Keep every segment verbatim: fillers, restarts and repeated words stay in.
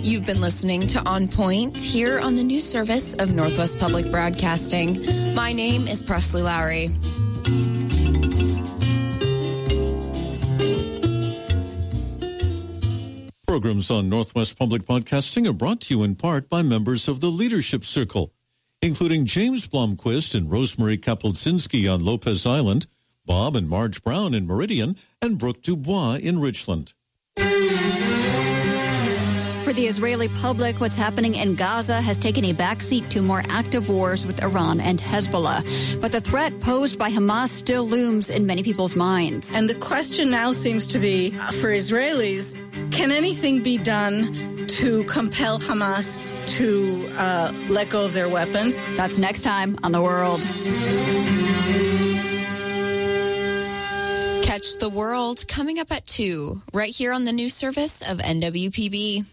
You've been listening to On Point here on the news service of Northwest Public Broadcasting. My name is Presley Lowry. Programs on Northwest Public Broadcasting are brought to you in part by members of the Leadership Circle, including James Blomquist and Rosemary Kapelczynski on Lopez Island, Bob and Marge Brown in Meridian, and Brooke Dubois in Richland. For the Israeli public, what's happening in Gaza has taken a backseat to more active wars with Iran and Hezbollah. But the threat posed by Hamas still looms in many people's minds. And the question now seems to be, for Israelis, can anything be done to compel Hamas to uh, let go of their weapons? That's next time on The World. Catch The World coming up at two, right here on the news service of N W P B.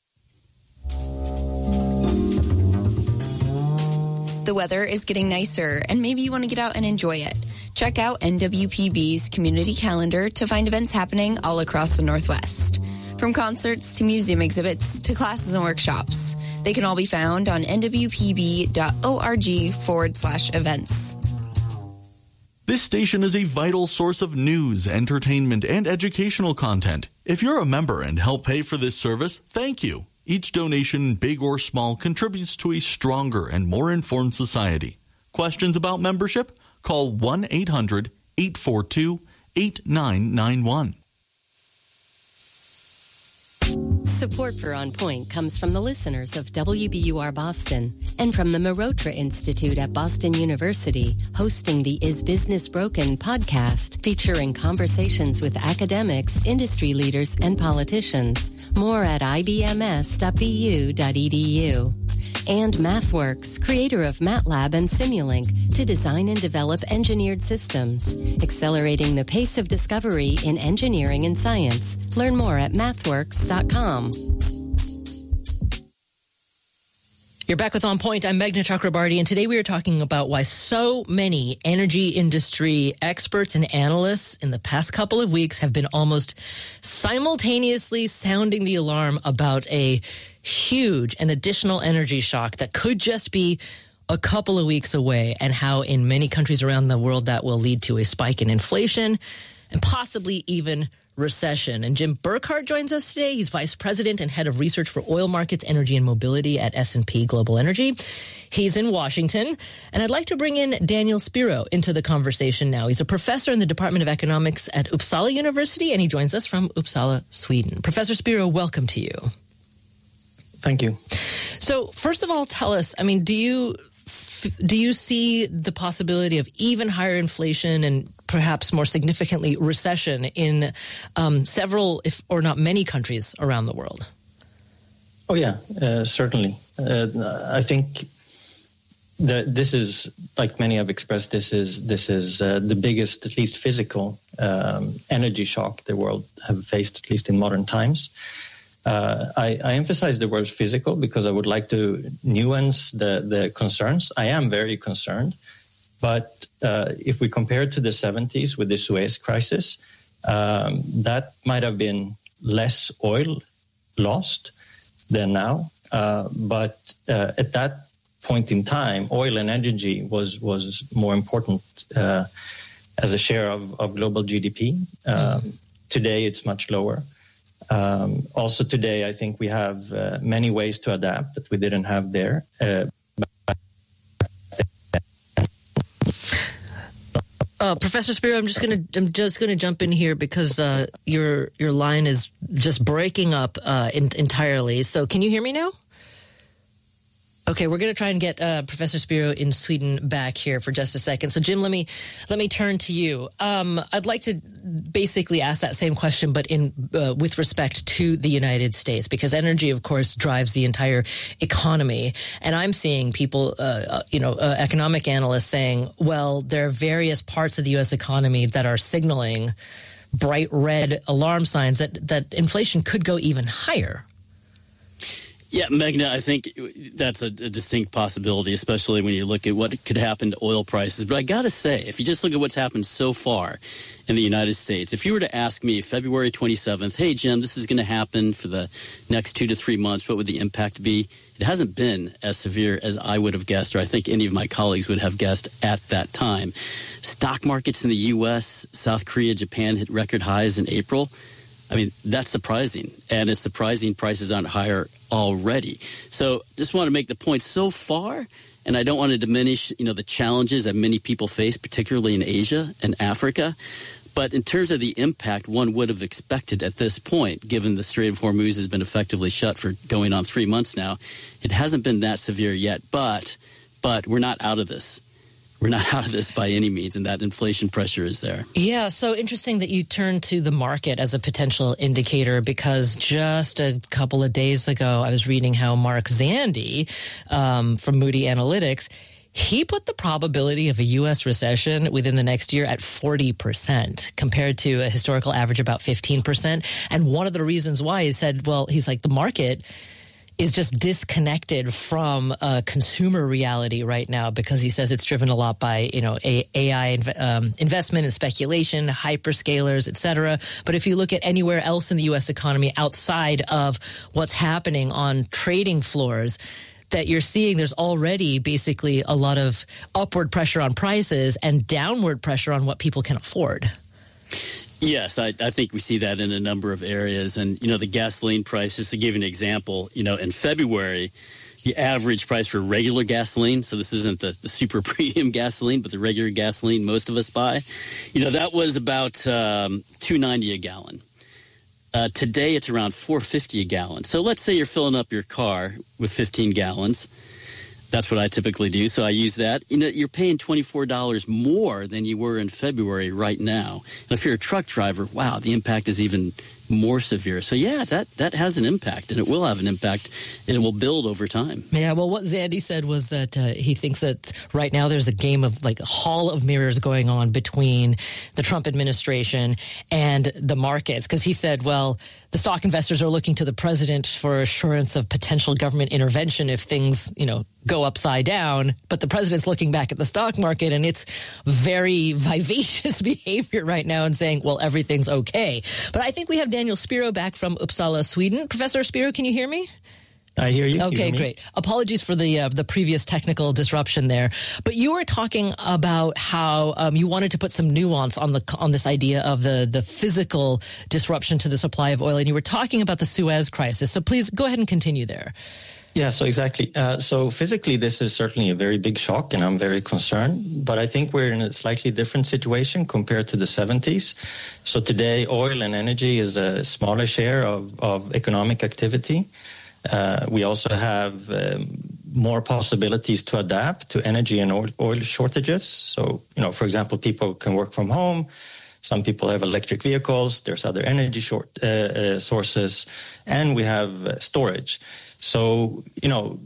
The weather is getting nicer, and maybe you want to get out and enjoy it. Check out N W P B's community calendar to find events happening all across the Northwest. From concerts to museum exhibits to classes and workshops, they can all be found on nwpb.org forward slash events. This station is a vital source of news, entertainment, and educational content. If you're a member and help pay for this service, thank you. Each donation, big or small, contributes to a stronger and more informed society. Questions about membership? Call one eight hundred eight four two eight nine nine one. Support for On Point comes from the listeners of W B U R Boston and from the Marotra Institute at Boston University, hosting the Is Business Broken podcast, featuring conversations with academics, industry leaders, and politicians. More at I B M S dot B U dot E D U. And MathWorks, creator of MATLAB and Simulink, to design and develop engineered systems, accelerating the pace of discovery in engineering and science. Learn more at mathworks dot com. You're back with On Point. I'm Meghna Chakrabarty, and today we are talking about why so many energy industry experts and analysts in the past couple of weeks have been almost simultaneously sounding the alarm about a huge and additional energy shock that could just be a couple of weeks away, and how in many countries around the world that will lead to a spike in inflation and possibly even recession. And Jim Burkhart joins us today. He's Vice President and Head of Research for Oil Markets, Energy, and Mobility at S and P Global Energy. He's in Washington. And I'd like to bring in Daniel Spiro into the conversation now. He's a professor in the Department of Economics at Uppsala University, and he joins us from Uppsala, Sweden. Professor Spiro, welcome to you. Thank you. So first of all, tell us, I mean, do you do you see the possibility of even higher inflation and perhaps more significantly recession in um, several, if or not many, countries around the world? Oh, yeah, uh, certainly. Uh, I think that this is, like many have expressed, this is this is uh, the biggest, at least physical, um, energy shock the world have faced, at least in modern times. Uh, I, I emphasize the word physical because I would like to nuance the, the concerns. I am very concerned. But uh, if we compare it to the seventies with the Suez crisis, um, that might have been less oil lost than now. Uh, but uh, at that point in time, oil and energy was, was more important uh, as a share of, of global G D P. Um, mm. Today, it's much lower. Um, also today, I think we have uh, many ways to adapt that we didn't have there. Uh, uh, Professor Spiro, I'm just going to I'm just going to jump in here because uh, your your line is just breaking up uh, in, entirely. So, can you hear me now? Okay, we're going to try and get uh, Professor Spiro in Sweden back here for just a second. So, Jim, let me let me turn to you. Um, I'd like to basically ask that same question, but in uh, with respect to the United States, because energy, of course, drives the entire economy. And I'm seeing people, uh, you know, uh, economic analysts saying, well, there are various parts of the U S economy that are signaling bright red alarm signs that, that inflation could go even higher. Yeah, Meghna, I think that's a, a distinct possibility, especially when you look at what could happen to oil prices. But I got to say, if you just look at what's happened so far in the United States, if you were to ask me February twenty-seventh, hey, Jim, this is going to happen for the next two to three months, what would the impact be? It hasn't been as severe as I would have guessed, or I think any of my colleagues would have guessed at that time. Stock markets in the U S, South Korea, Japan hit record highs in April. I mean, that's surprising, and it's surprising prices aren't higher already. So just want to make the point so far, and I don't want to diminish, you know, the challenges that many people face, particularly in Asia and Africa. But in terms of the impact one would have expected at this point, given the Strait of Hormuz has been effectively shut for going on three months now, it hasn't been that severe yet. But, but we're not out of this. We're not out of this by any means, and that inflation pressure is there. Yeah, so interesting that you turn to the market as a potential indicator, because just a couple of days ago, I was reading how Mark Zandi um, from Moody Analytics, he put the probability of a U S recession within the next year at forty percent compared to a historical average about fifteen percent. And one of the reasons why he said, well, he's like, the market is just disconnected from uh, consumer reality right now, because he says it's driven a lot by, you know, A I inv- um, investment and speculation, hyperscalers, et cetera. But if you look at anywhere else in the U S economy outside of what's happening on trading floors, that you're seeing there's already basically a lot of upward pressure on prices and downward pressure on what people can afford. Yes, I, I think we see that in a number of areas. And, you know, the gasoline price, just to give you an example, you know, in February, the average price for regular gasoline, so this isn't the, the super premium gasoline, but the regular gasoline most of us buy, you know, that was about um, two ninety a gallon. Uh, today, it's around four fifty a gallon. So let's say you're filling up your car with fifteen gallons. That's what I typically do, so I use that. You know, you're paying twenty-four dollars more than you were in February right now. And if you're a truck driver, wow, the impact is even more severe. So, yeah, that, that has an impact, and it will have an impact, and it will build over time. Yeah, well, what Zandi said was that uh, he thinks that right now there's a game of, like, a hall of mirrors going on between the Trump administration and the markets, because he said, well, the stock investors are looking to the president for assurance of potential government intervention if things, you know, go upside down, but the president's looking back at the stock market and it's very vivacious behavior right now and saying, well, everything's okay. But I think we have Daniel Spiro back from Uppsala, Sweden. Professor Spiro, can you hear me? I hear you. Okay, you hear great. Apologies for the uh, the previous technical disruption there. But you were talking about how um, you wanted to put some nuance on the on this idea of the, the physical disruption to the supply of oil, and you were talking about the Suez crisis. So please go ahead and continue there. Yeah, so exactly. Uh, so physically, this is certainly a very big shock, and I'm very concerned. But I think we're in a slightly different situation compared to the seventies. So today, oil and energy is a smaller share of, of economic activity. Uh, we also have um, more possibilities to adapt to energy and oil, oil shortages. So, you know, for example, people can work from home. Some people have electric vehicles. There's other energy short uh, uh, sources, and we have uh, storage. So, you know,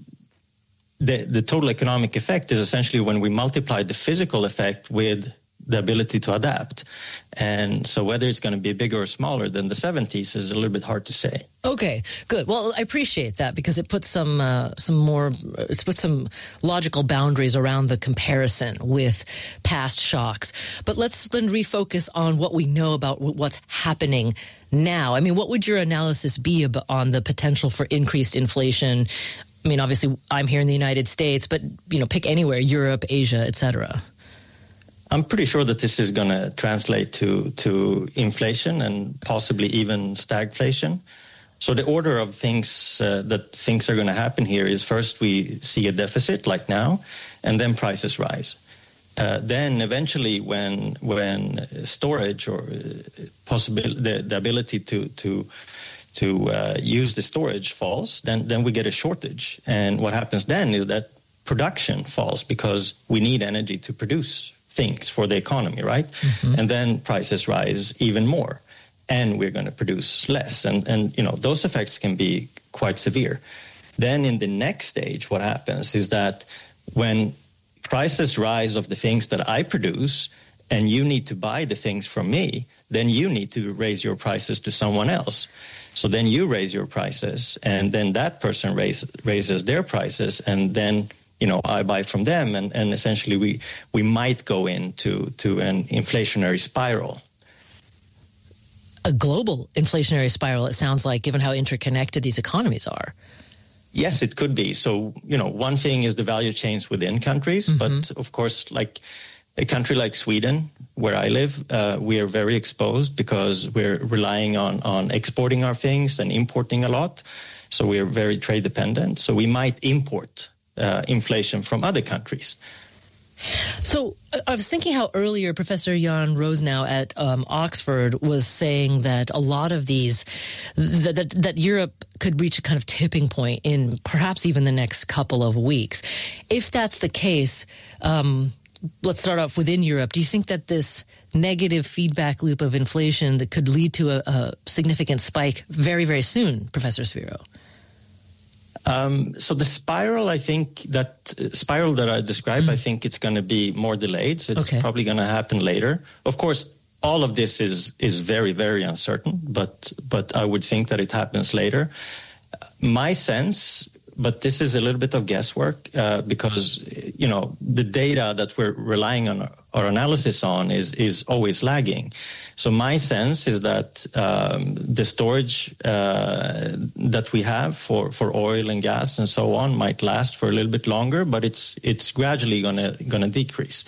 the the total economic effect is essentially when we multiply the physical effect with the ability to adapt. And so whether it's going to be bigger or smaller than the seventies is a little bit hard to say. Okay, good. Well, I appreciate that because it puts some uh, some more, it's put some logical boundaries around the comparison with past shocks. But let's then refocus on what we know about what's happening now. I mean, what would your analysis be on the potential for increased inflation? I mean, obviously, I'm here in the United States, but, you know, pick anywhere, Europe, Asia, et cetera. I'm pretty sure that this is going to translate to to inflation and possibly even stagflation. So the order of things uh, that things are going to happen here is first we see a deficit like now, and then prices rise. Uh, then eventually, when when storage or possible the, the ability to to to uh, use the storage falls, then then we get a shortage. And what happens then is that production falls because we need energy to produce things for the economy, right? Mm-hmm. And then prices rise even more, and we're going to produce less. And, and, you know, those effects can be quite severe. Then in the next stage, what happens is that when prices rise of the things that I produce, and you need to buy the things from me, then you need to raise your prices to someone else. So then you raise your prices, and then that person raise, raises their prices, and then, you know, I buy from them, and, and essentially we we might go into to an inflationary spiral. A global inflationary spiral, it sounds like, given how interconnected these economies are. Yes, it could be. So, you know, one thing is the value chains within countries, mm-hmm. but of course, like a country like Sweden, where I live, uh, we are very exposed because we're relying on, on exporting our things and importing a lot. So we are very trade dependent. So we might import uh, inflation from other countries. So I was thinking how earlier Professor Jan Rosenow at um, Oxford was saying that a lot of these, that, that, that Europe could reach a kind of tipping point in perhaps even the next couple of weeks. If that's the case, um, let's start off within Europe. Do you think that this negative feedback loop of inflation that could lead to a, a significant spike very, very soon, Professor Spiro? Um, so the spiral, I think that uh, spiral that I described, mm. I think it's going to be more delayed. So it's okay. probably going to happen later. Of course, all of this is is very, very uncertain, but but I would think that it happens later. My sense, but this is a little bit of guesswork uh, because, you know, the data that we're relying on our analysis on is is always lagging. So my sense is that um, the storage uh, that we have for, for oil and gas and so on might last for a little bit longer, but it's it's gradually gonna gonna decrease.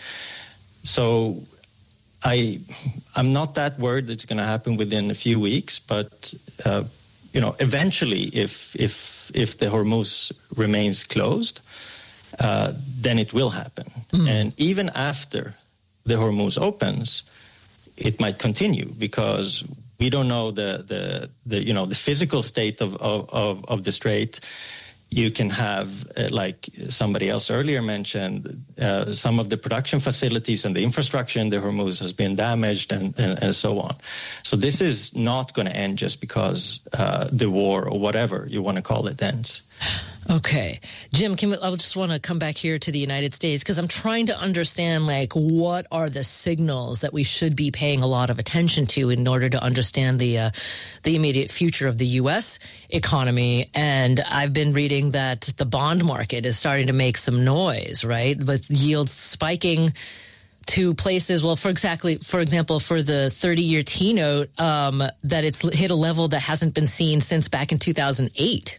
So I I'm not that worried that it's gonna happen within a few weeks, but uh, you know, eventually, if if if the Hormuz remains closed, uh, then it will happen. Mm. And even after the Hormuz opens, it might continue because we don't know the the, the you know the physical state of of, of, of the strait. You can have, uh, like somebody else earlier mentioned, uh, some of the production facilities and the infrastructure in the Hormuz has been damaged and, and, and so on. So this is not going to end just because uh, the war or whatever you want to call it ends. Okay. Jim, can we, I just want to come back here to the United States because I'm trying to understand, like, what are the signals that we should be paying a lot of attention to in order to understand the uh, the immediate future of the U S economy. And I've been reading that the bond market is starting to make some noise, right? With yields spiking to places, well, for exactly, for example, for the thirty-year T-note, um, that it's hit a level that hasn't been seen since back in two thousand eight.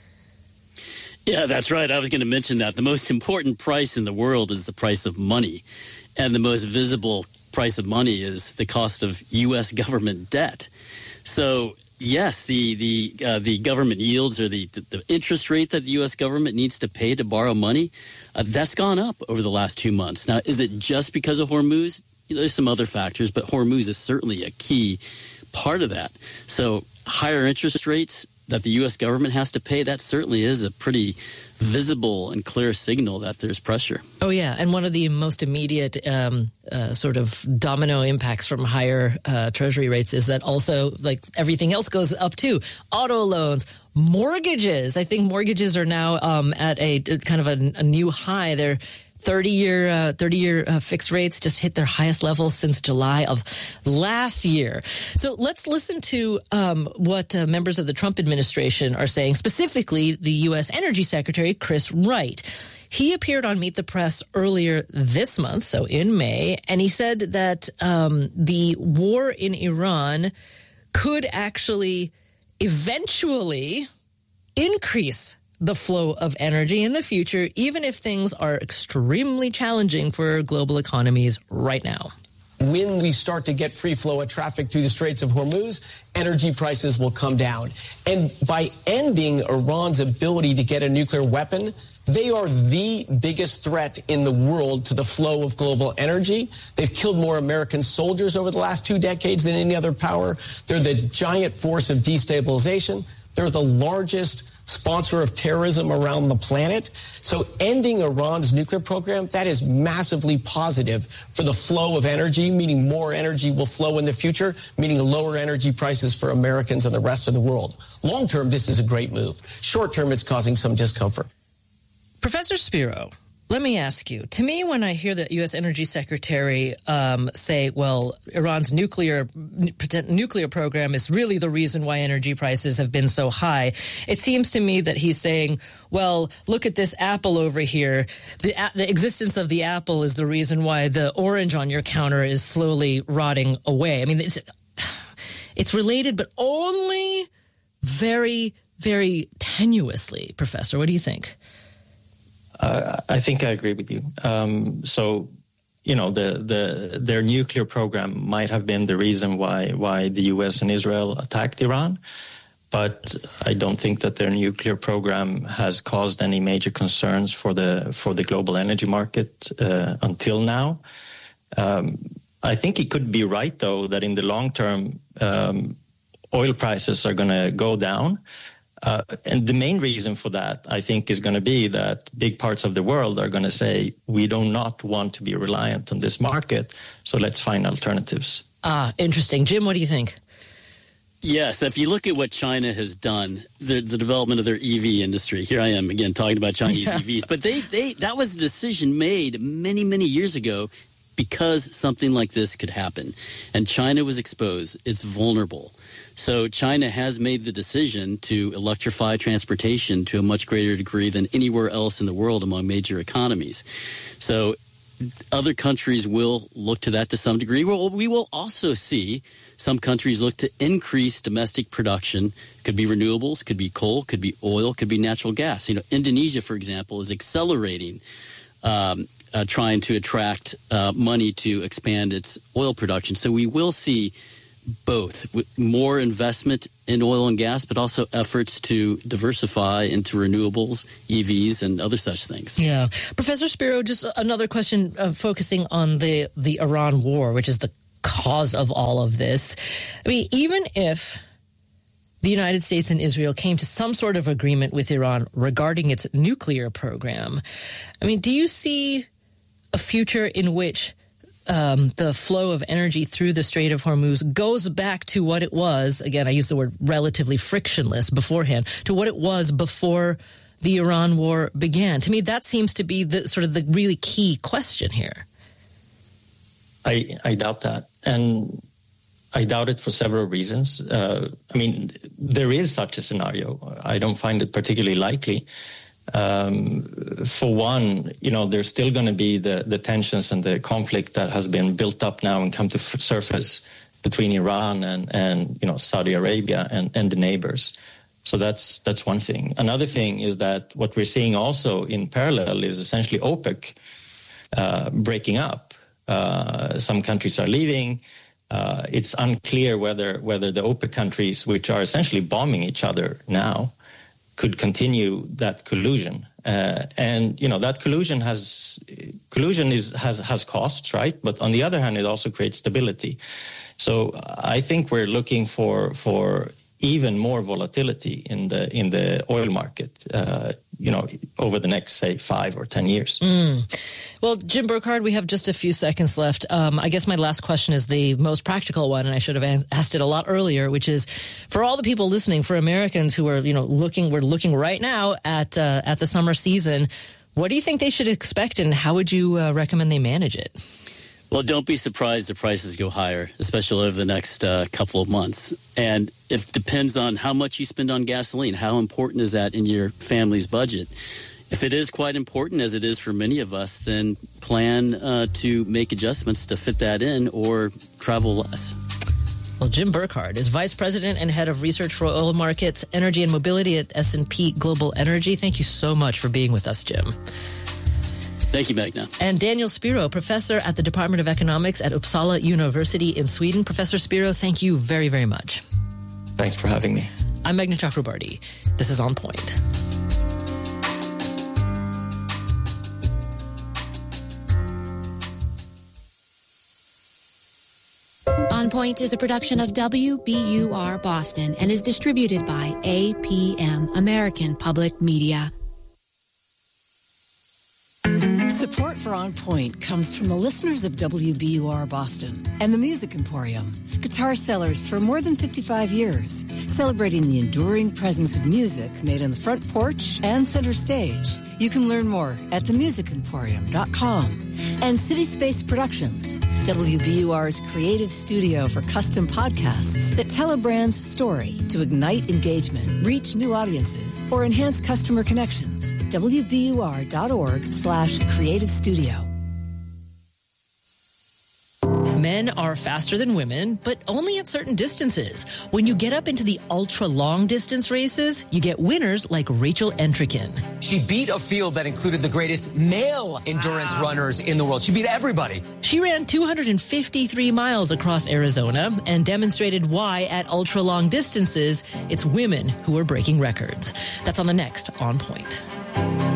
Yeah, that's right. I was going to mention that. The most important price in the world is the price of money. And the most visible price of money is the cost of U S government debt. So, yes, the the uh, the government yields or the, the, the interest rate that the U S government needs to pay to borrow money, uh, that's gone up over the last two months. Now, is it just because of Hormuz? You know, there's some other factors, but Hormuz is certainly a key part of that. So higher interest rates that the U S government has to pay, that certainly is a pretty visible and clear signal that there's pressure. Oh, yeah. And one of the most immediate um, uh, sort of domino impacts from higher uh, treasury rates is that also, like, everything else goes up too. Auto loans, mortgages. I think mortgages are now um, at a kind of a, a new high. They're thirty-year uh, thirty-year uh, fixed rates just hit their highest level since July of last year. So let's listen to um, what uh, members of the Trump administration are saying, specifically the U S Energy Secretary, Chris Wright. He appeared on Meet the Press earlier this month, so in May, and he said that um, the war in Iran could actually eventually increase the flow of energy in the future, even if things are extremely challenging for global economies right now. When we start to get free flow of traffic through the Straits of Hormuz, energy prices will come down. And by ending Iran's ability to get a nuclear weapon, they are the biggest threat in the world to the flow of global energy. They've killed more American soldiers over the last two decades than any other power. They're the giant force of destabilization. They're the largest sponsor of terrorism around the planet. So ending Iran's nuclear program, that is massively positive for the flow of energy, meaning more energy will flow in the future, meaning lower energy prices for Americans and the rest of the world. Long term, this is a great move. Short term, it's causing some discomfort. Professor Spiro, let me ask you, to me, when I hear the U S Energy Secretary um, say, well, Iran's nuclear nuclear program is really the reason why energy prices have been so high, it seems to me that he's saying, well, look at this apple over here. The, the existence of the apple is the reason why the orange on your counter is slowly rotting away. I mean, it's, it's related, but only very, very tenuously. Professor, what do you think? Uh, I think I agree with you. Um, so, you know, the, the their nuclear program might have been the reason why why the U S and Israel attacked Iran, but I don't think that their nuclear program has caused any major concerns for the for the global energy market uh, until now. Um, I think he could be right, though, that in the long term, um, oil prices are going to go down. Uh, and the main reason for that, I think, is going to be that big parts of the world are going to say, we do not want to be reliant on this market, so let's find alternatives. Ah, interesting. Jim, what do you think? Yes, if you look at what China has done, the, the development of their E V industry, here I am again talking about Chinese yeah. E Vs, but they, they that was a decision made many, many years ago because something like this could happen. And China was exposed. It's vulnerable. So China has made the decision to electrify transportation to a much greater degree than anywhere else in the world among major economies. So other countries will look to that to some degree. Well, we will also see some countries look to increase domestic production. Could be renewables, could be coal, could be oil, could be natural gas. You know, Indonesia, for example, is accelerating um, uh, trying to attract uh, money to expand its oil production. So we will see both, with more investment in oil and gas, but also efforts to diversify into renewables, E Vs, and other such things. Yeah. Professor Spiro, just another question uh, focusing on the, the Iran war, which is the cause of all of this. I mean, even if the United States and Israel came to some sort of agreement with Iran regarding its nuclear program, I mean, do you see a future in which Um, the flow of energy through the Strait of Hormuz goes back to what it was, again, I use the word relatively frictionless beforehand, to what it was before the Iran war began? To me, that seems to be the sort of the really key question here. I, I doubt that. And I doubt it for several reasons. Uh, I mean, there is such a scenario. I don't find it particularly likely. Um, for one, you know, there's still going to be the, the tensions and the conflict that has been built up now and come to f- surface between Iran and, and you know, Saudi Arabia and, and the neighbors. So that's that's one thing. Another thing is that what we're seeing also in parallel is essentially OPEC uh, breaking up. Uh, some countries are leaving. Uh, it's unclear whether whether the OPEC countries, which are essentially bombing each other now, could continue that collusion, uh, and you know that collusion has collusion is has has costs, right? But on the other hand, it also creates stability. So I think we're looking for for even more volatility in the in the oil market, uh, you know, over the next say five or ten years. Mm. Well, Jim Burkhard, we have just a few seconds left. Um, I guess my last question is the most practical one, and I should have asked it a lot earlier, which is for all the people listening, for Americans who are, you know, looking, we're looking right now at uh, at the summer season. What do you think they should expect, and how would you uh, recommend they manage it? Well, don't be surprised the prices go higher, especially over the next uh, couple of months. And it depends on how much you spend on gasoline. How important is that in your family's budget? If it is quite important, as it is for many of us, then plan uh, to make adjustments to fit that in or travel less. Well, Jim Burkhard is Vice President and Head of Research for Oil Markets, Energy and Mobility at S and P Global Energy. Thank you so much for being with us, Jim. Thank you, Magna. And Daniel Spiro, Professor at the Department of Economics at Uppsala University in Sweden. Professor Spiro, thank you very, very much. Thanks for having me. I'm Meghna Chakrabarty. This is On Point. On Point is a production of W B U R Boston and is distributed by A P M, American Public Media. Support Support for On Point comes from the listeners of W B U R Boston and the Music Emporium, guitar sellers for more than fifty-five years, celebrating the enduring presence of music made on the front porch and center stage. You can learn more at the music emporium dot com. And City Space Productions, W B U R's creative studio for custom podcasts that tell a brand's story to ignite engagement, reach new audiences, or enhance customer connections. W B U R dot org slash creative studio. Men are faster than women, but only at certain distances. When you get up into the ultra-long distance races, you get winners like Rachel Entrekin. She beat a field that included the greatest male endurance wow. runners in the world. She beat everybody. She ran two hundred fifty-three miles across Arizona and demonstrated why at ultra-long distances, it's women who are breaking records. That's on the next On Point.